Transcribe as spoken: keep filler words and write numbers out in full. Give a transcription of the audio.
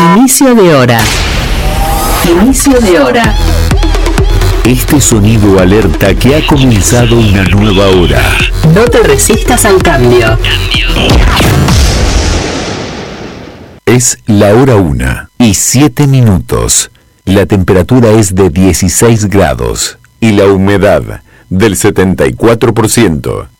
Inicio de hora. Inicio de hora. Este sonido alerta que ha comenzado una nueva hora. No te resistas al cambio. Es la hora una y siete minutos. La temperatura es de dieciséis grados y la humedad del setenta y cuatro por ciento.